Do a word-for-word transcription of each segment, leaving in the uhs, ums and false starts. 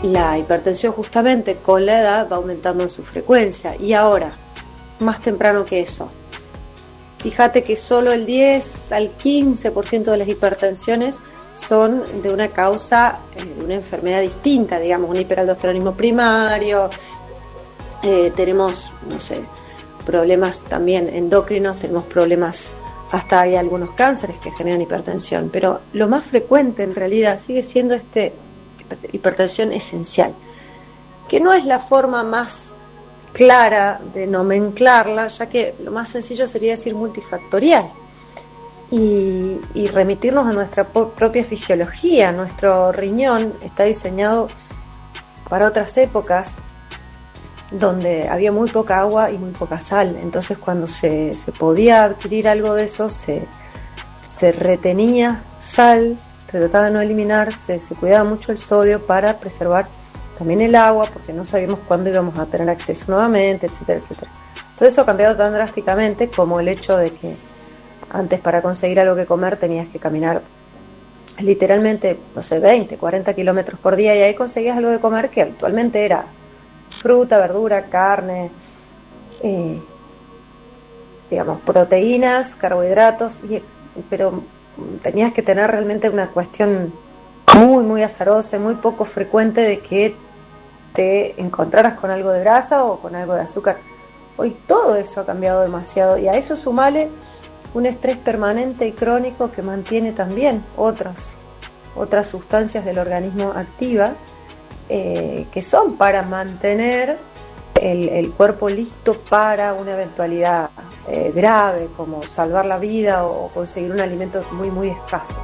la hipertensión justamente con la edad va aumentando en su frecuencia. Y ahora, más temprano que eso, fíjate que solo el diez al quince por ciento de las hipertensiones son de una causa, eh, de una enfermedad distinta, digamos, un hiperaldosteronismo primario, eh, tenemos, no sé, problemas también endocrinos, tenemos problemas, hasta hay algunos cánceres que generan hipertensión, pero lo más frecuente en realidad sigue siendo este hipertensión esencial, que no es la forma más clara de nomenclarla, ya que lo más sencillo sería decir multifactorial y, y remitirnos a nuestra propia fisiología. Nuestro riñón está diseñado para otras épocas donde había muy poca agua y muy poca sal, entonces cuando se, se podía adquirir algo de eso se, se retenía sal, se trataba de no eliminar, se, se cuidaba mucho el sodio para preservar también el agua, porque no sabíamos cuándo íbamos a tener acceso nuevamente, etcétera, etcétera. Todo eso ha cambiado tan drásticamente como el hecho de que antes para conseguir algo que comer tenías que caminar literalmente, no sé, veinte, cuarenta kilómetros por día, y ahí conseguías algo de comer que habitualmente era fruta, verdura, carne, eh, digamos, proteínas, carbohidratos, y, pero tenías que tener realmente una cuestión muy, muy azarosa, muy poco frecuente de que te encontraras con algo de grasa o con algo de azúcar. Hoy todo eso ha cambiado demasiado, y a eso sumale un estrés permanente y crónico que mantiene también otros, otras sustancias del organismo activas, Eh, que son para mantener el, el cuerpo listo para una eventualidad eh, grave, como salvar la vida o conseguir un alimento muy muy escaso.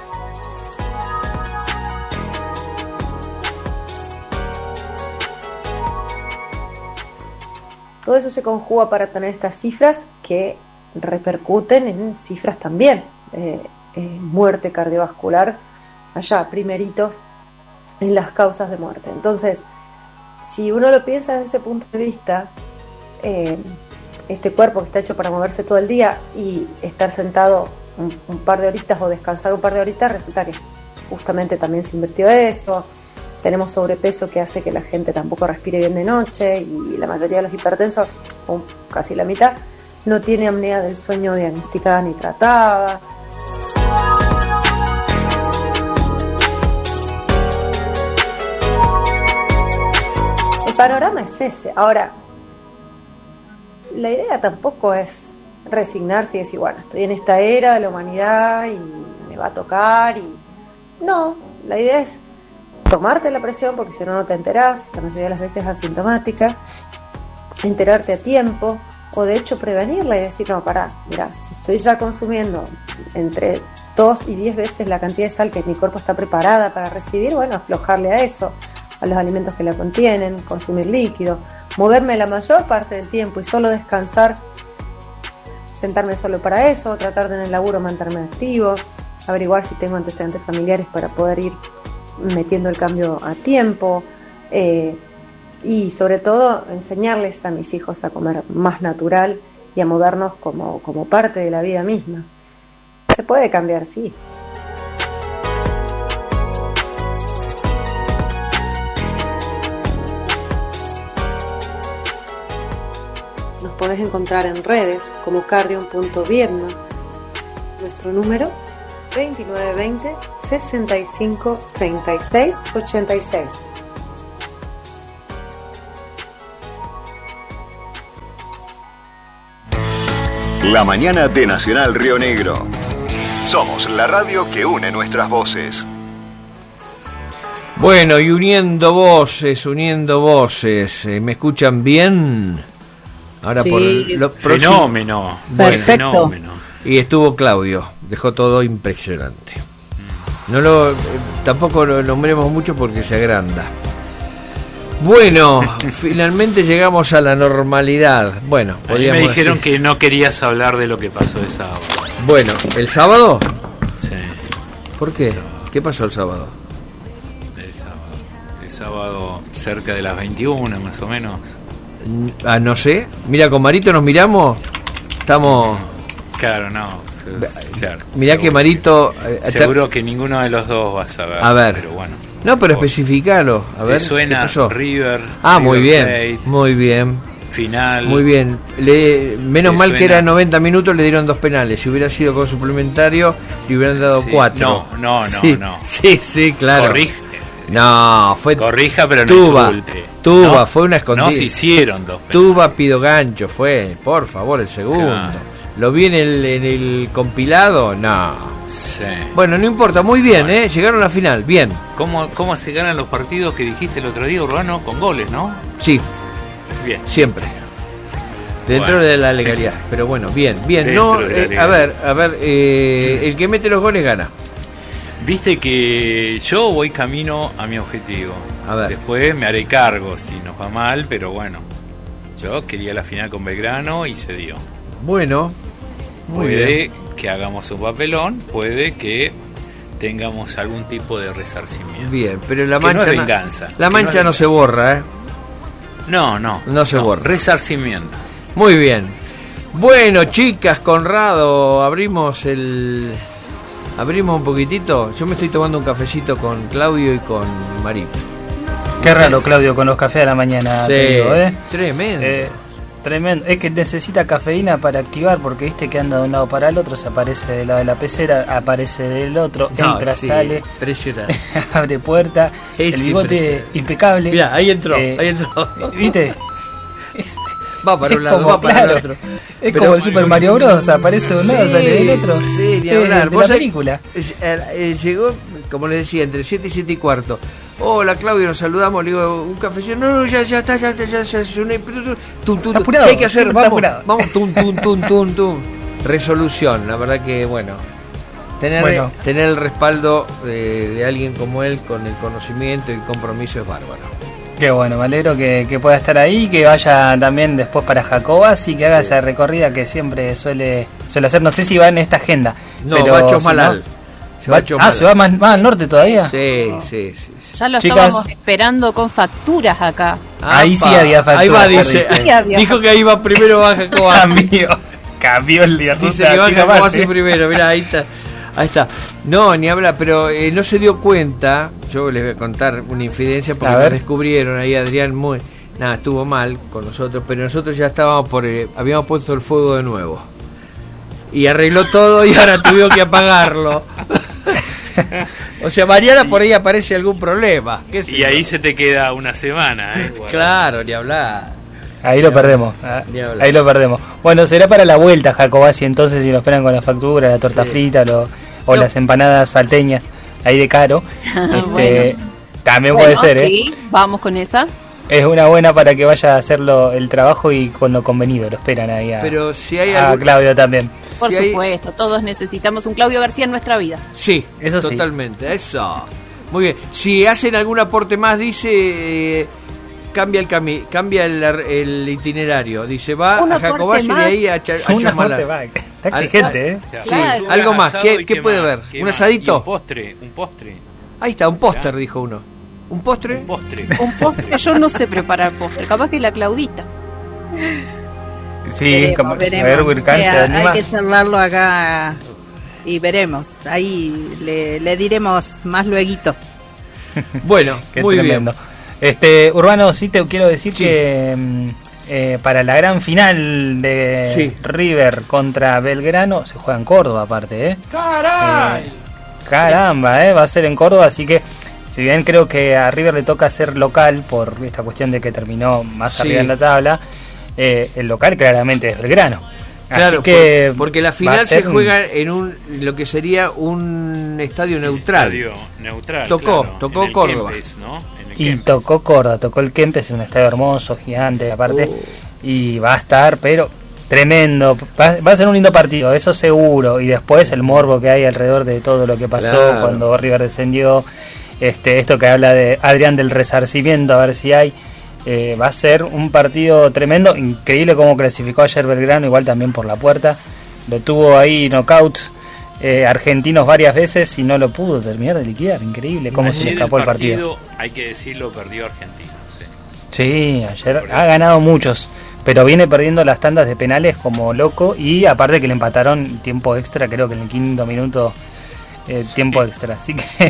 Todo eso se conjuga para tener estas cifras que repercuten en cifras también, eh, eh, muerte cardiovascular, allá primeritos en las causas de muerte. Entonces, si uno lo piensa desde ese punto de vista, eh, este cuerpo que está hecho para moverse todo el día y estar sentado un, un par de horitas o descansar un par de horitas, resulta que justamente también se invirtió eso. Tenemos sobrepeso que hace que la gente tampoco respire bien de noche, y la mayoría de los hipertensos, o casi la mitad, no tiene apnea del sueño diagnosticada ni tratada. El panorama es ese. Ahora, la idea tampoco es resignarse y decir, bueno, estoy en esta era de la humanidad y me va a tocar, y no, la idea es tomarte la presión, porque si no no te enterás, la mayoría de las veces asintomática, enterarte a tiempo, o de hecho prevenirla y decir, no, pará, mirá, si estoy ya consumiendo entre dos y diez veces la cantidad de sal que mi cuerpo está preparada para recibir, bueno, aflojarle a eso, a los alimentos que la contienen, consumir líquido, moverme la mayor parte del tiempo y solo descansar, sentarme solo para eso, tratar de en el laburo mantenerme activo, averiguar si tengo antecedentes familiares para poder ir metiendo el cambio a tiempo, eh, y sobre todo enseñarles a mis hijos a comer más natural y a movernos como, como parte de la vida misma. Se puede cambiar, sí. Nos podés encontrar en redes como cardion punto viedma. Nuestro número veintinueve veinte, sesenta y cinco, treinta y seis, ochenta y seis. La mañana de Nacional Río Negro. Somos la radio que une nuestras voces. Bueno, y uniendo voces, uniendo voces. ¿Me escuchan bien? Ahora sí. por el, lo Fenómeno. Bueno, Perfecto. Fenómeno. Y estuvo Claudio, dejó todo impresionante. No lo, eh, tampoco lo nombremos mucho porque se agranda. Bueno, finalmente llegamos a la normalidad. Bueno, a mí me dijeron decir... que no querías hablar de lo que pasó el sábado. Bueno, ¿el sábado? Sí. ¿Por qué? ¿Qué pasó el sábado? El sábado, el sábado cerca de las veintiuna más o menos. Ah, no sé. Mira, con Marito nos miramos. Estamos... Claro, no. Claro, mirá que Marito... Que, seguro que ninguno de los dos va a saber. A ver. Pero bueno. No, pero especificalo. A ver, ¿te suena ¿qué pasó? River? Ah, River muy bien, Plate, muy bien. Final. Muy bien. Le, menos ¿Te mal suena? que eran noventa minutos, le dieron dos penales. Si hubiera sido con suplementario, le hubieran dado Sí. cuatro. No, no, no, sí, no. Sí, sí, claro. Corrija, No, fue corrija pero no Tuba, insulte. Tuba, No, fue una escondida. No se hicieron dos penales. Tuba Pido Gancho fue, por favor, el segundo. Claro. ¿Lo vi en el, en el compilado? No. Sí. Bueno, no importa, muy bien, Bueno. ¿eh? Llegaron a la final, bien. ¿Cómo, ¿Cómo se ganan los partidos que dijiste el otro día, Urbano? Con goles, ¿no? Sí, Bien. siempre. Dentro Bueno. de la legalidad. Pero bueno, bien, bien. Dentro No, de la eh, a legalidad. ver, a ver, eh, el que mete los goles gana. Viste que yo voy camino a mi objetivo. A ver. Después me haré cargo si nos va mal, pero bueno. Yo quería la final con Belgrano y se dio. Bueno, muy Puede bien. que hagamos un papelón, puede que tengamos algún tipo de resarcimiento. Bien, pero la Que no mancha es venganza, la que mancha no es no se venganza. borra, ¿eh? No, no. No se borra. Resarcimiento. Muy bien. Bueno, chicas, Conrado, abrimos el abrimos un poquitito. Yo me estoy tomando un cafecito con Claudio y con Marito. Qué raro, Claudio, con los cafés a la mañana. Sí, te digo, ¿eh? tremendo. Eh, tremendo. Es que necesita cafeína para activar, porque viste que anda de un lado para el otro, se aparece del lado de la pecera, aparece del otro, No, entra, sí, sale, impresionante. abre puerta, Es el bigote impresionante. impecable. Mirá, ahí entró, Eh, ahí entró. ¿Viste? Va para Es un lado, como, va para claro, el otro. Es Pero- como el Super Mario Bros. Aparece de un lado, Sí, sale del otro. Sí, ni Eh, hablar. de Vos la sabés- película. eh, eh, llegó, como les decía, entre siete y siete y cuarto. Hola, Claudio, nos saludamos. Le digo, un cafecito. No, no, ya, ya está, ya está, ya, ya, ya, tum, tum, Está tum. apurado, ¿Qué hay que hacer? está Vamos, apurado. vamos, tum, tum, tum, tum, tum. Resolución, la verdad que, bueno. Tener, Bueno. tener el respaldo de, de alguien como él, con el conocimiento y el compromiso, es bárbaro. Qué bueno, me alegro que, que pueda estar ahí, que vaya también después para Jacobas y que haga esa recorrida que siempre suele suele hacer. No sé si va en esta agenda. No, pero va a si Chomalal. no- Se va a ah, Chomalal. ¿se va más, más al norte todavía? Sí, sí, sí, sí. Ya lo Chicas. estábamos esperando con facturas acá. Ahí sí Apa, había factura, Ahí va, dice. perdiste. Sí había Dijo que ahí va primero baja Jacobas. Cambió, cambió el día. Dice que va Jacobas primero, mirá, ahí está. Ahí está. No, ni habla, pero eh, no se dio cuenta. Yo les voy a contar una infidencia porque A ver. nos descubrieron ahí Adrián muy. Nada, estuvo mal con nosotros, pero nosotros ya estábamos por. eh, habíamos puesto el fuego de nuevo. Y arregló todo y ahora tuvimos que apagarlo. O sea, mañana por ahí aparece algún problema. ¿Qué sé Y yo? ahí se te queda una semana, ¿eh? Bueno. Claro, ni hablar. Ahí lo perdemos. ah, Ni hablar. Ahí lo perdemos. Bueno, será para la vuelta, Jacobasi, entonces, si nos esperan con la factura, la torta Sí. frita lo- o No. las empanadas salteñas, ahí de caro. este, Bueno. También Bueno, puede ser, ¿eh? sí, vamos con esa. Es una buena para que vaya a hacerlo el trabajo y con lo convenido. Lo esperan ahí a, Pero si hay a algún- Claudio también. Por Si hay- supuesto, todos necesitamos un Claudio García en nuestra vida. Sí, Eso sí. totalmente, eso. Muy bien. Si hacen algún aporte más, dice, eh, cambia el cami cambia el, el itinerario. Dice, va Un a aporte Jacobás y de más. ahí a, Cha- a Una Chomalal. parte va. Está Al- exigente, ¿eh? O sea, Sí, factura, algo más. asado ¿Qué- y qué puede más? haber? ¿Qué ¿Un más? asadito? Y un postre, un postre. Ahí está, un póster, ¿Ya? dijo uno. ¿Un postre? Un postre. Un postre, yo no sé preparar postre, capaz que la Claudita. Sí, Veremos, como, veremos. a ver, Wilcan, Sí, ¿se hay anima? que charlarlo acá y veremos. Ahí le, le diremos más lueguito. Bueno, Qué muy tremendo. bien. Este, Urbano, sí te quiero decir Sí. que mm, eh, para la gran final de Sí. River contra Belgrano se juega en Córdoba aparte, ¿eh? Eh, caramba, ¿eh? Va a ser en Córdoba, así que si bien creo que a River le toca ser local por esta cuestión de que terminó más Sí. arriba en la tabla, eh, el local claramente es Belgrano. Claro, así que por- porque la va a final se ser un- juega en un lo que sería un estadio neutral. Estadio neutral. Tocó, claro, tocó en el Córdoba. Kempes, ¿no? En el Y Kempes. tocó Córdoba, tocó el Kempes, un estadio hermoso, gigante aparte, Oh. y va a estar, pero tremendo, va, va a ser un lindo partido, eso seguro, y después el morbo que hay alrededor de todo lo que pasó Claro. cuando River descendió, este, esto que habla de Adrián del resarcimiento, a ver si hay, eh, va a ser un partido tremendo, increíble cómo clasificó ayer Belgrano, igual también por la puerta, lo tuvo ahí knockout. Eh, argentinos varias veces y no lo pudo terminar de liquidar, increíble cómo se le Ayer escapó el partido. Hay que decirlo, perdió Argentina. Sí. Sí, ayer ha ganado muchos, pero viene perdiendo las tandas de penales como loco y aparte que le empataron tiempo extra, creo que en el quinto minuto, eh, Sí. tiempo extra. Así que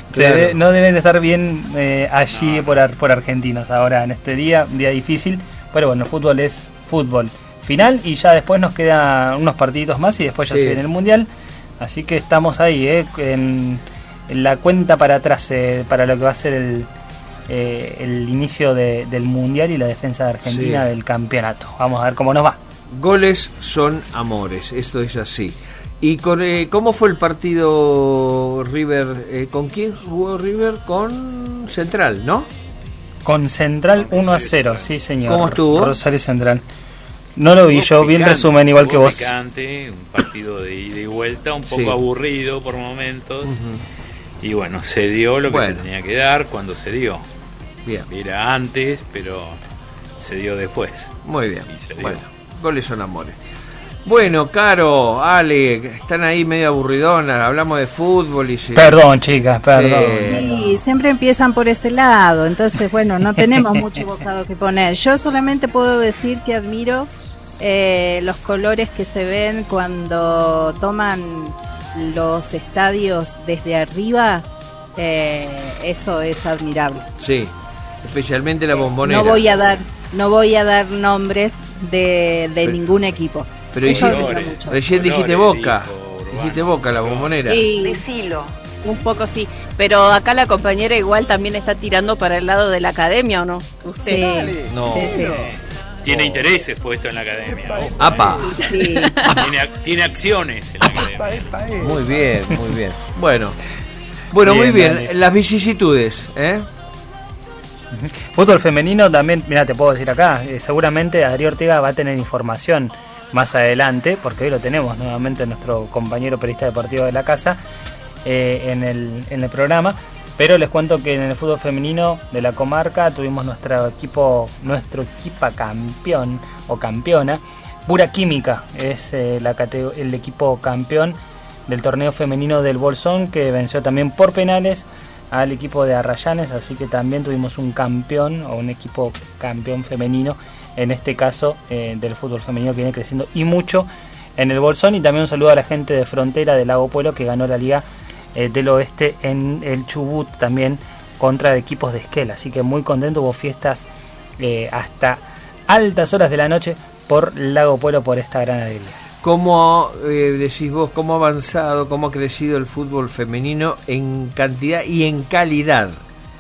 Claro. De, no deben de estar bien eh, allí no. por, ar, por argentinos ahora en este día, un día difícil, pero bueno, el fútbol es fútbol. Final y ya después nos quedan unos partiditos más y después ya sí. se viene el Mundial, así que estamos ahí eh, en, en la cuenta para atrás eh, para lo que va a ser el, eh, el inicio de, del Mundial y la defensa de Argentina sí. del campeonato. Vamos a ver cómo nos va. Goles son amores, esto es así. ¿Y con, eh, cómo fue el partido River? Eh, ¿Con quién jugó River? Con Central, ¿no? Con Central uno a cero, sí señor. ¿Cómo estuvo? Rosario Central. No lo vi, yo vi el resumen igual que vos. Picante, un partido de ida y vuelta, un poco sí. aburrido por momentos. Uh-huh. Y bueno, se dio lo que bueno. se tenía que dar cuando se dio. Bien. Era antes, pero se dio después. Muy bien. Bueno, goles son amores. Bueno, Caro, Ale, están ahí medio aburridonas, hablamos de fútbol y se... Perdón, chicas, perdón. Sí, siempre empiezan por ese lado, entonces, bueno, no tenemos mucho bocado que poner. Yo solamente puedo decir que admiro eh, los colores que se ven cuando toman los estadios desde arriba, eh, eso es admirable. Sí, especialmente la Bombonera. No voy a dar, no voy a dar nombres de, de ningún equipo. Pero dijiste, recién dijiste Boca, dijiste Boca, la Bombonera. Sí, decilo. Un poco sí, pero acá la compañera igual también está tirando para el lado de la academia, ¿o no? Usted. Sí. No. Sí, sí. Tiene intereses puesto en la academia. ¡Apa! Sí. Tiene, tiene acciones en la academia. Muy bien, muy bien. Bueno, bueno, bien, muy bien. Dale. Las vicisitudes, ¿eh? Fútbol femenino también, mira, te puedo decir acá, eh, seguramente Darío Ortega va a tener información más adelante, porque hoy lo tenemos nuevamente nuestro compañero periodista deportivo de la casa eh, en, el, en el programa, pero les cuento que en el fútbol femenino de la comarca tuvimos nuestro equipo, nuestro equipo campeón o campeona, Pura Química, es eh, la categ- el equipo campeón del torneo femenino del Bolsón, que venció también por penales al equipo de Arrayanes, así que también tuvimos un campeón o un equipo campeón femenino, en este caso eh, del fútbol femenino, que viene creciendo y mucho en el Bolsón. Y también un saludo a la gente de Frontera de Lago Pueblo, que ganó la Liga eh, del Oeste en el Chubut también contra equipos de Esquel, así que muy contento, hubo fiestas eh, hasta altas horas de la noche por Lago Pueblo por esta gran alegría. ¿Cómo eh, decís vos, cómo ha avanzado, cómo ha crecido el fútbol femenino en cantidad y en calidad?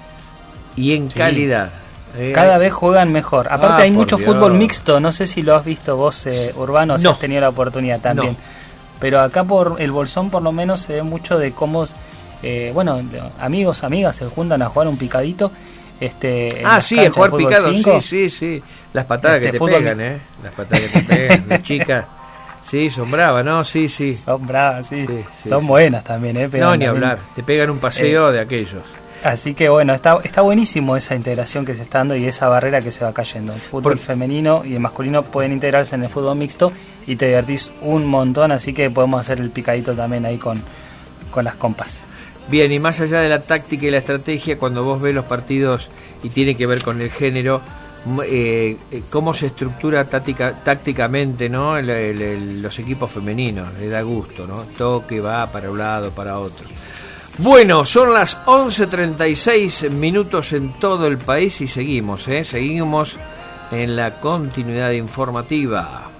Y en sí. calidad. Eh, Cada vez juegan mejor. Aparte ah, hay mucho Dios. fútbol mixto, no sé si lo has visto vos, eh, Urbano, si no. has tenido la oportunidad también. No. Pero acá por el Bolsón por lo menos se ve mucho de cómo, eh, bueno, amigos, amigas se juntan a jugar un picadito. Este, ah, sí, a jugar picado, sí, sí, sí. Las patadas este, que te fútbol... pegan, ¿eh? Las patadas que te pegan, las chicas. Sí, son bravas, ¿no? Sí, sí. Son bravas, sí. sí, sí son sí. buenas también, ¿eh? Pegan no, ni también. Hablar. Te pegan un paseo eh, de aquellos. Así que bueno, está está buenísimo esa integración que se está dando y esa barrera que se va cayendo. El fútbol Por... femenino y el masculino pueden integrarse en el fútbol mixto y te divertís un montón, así que podemos hacer el picadito también ahí con, con las compas. Bien, y más allá de la táctica y la estrategia, cuando vos ves los partidos y tiene que ver con el género, eh, cómo se estructura táctica, tácticamente, ¿no? El, el, el, los equipos femeninos, le da gusto, ¿no? Toque va para un lado, para otro. Bueno, son las once treinta y seis minutos en todo el país y seguimos, ¿eh? Seguimos en la continuidad informativa.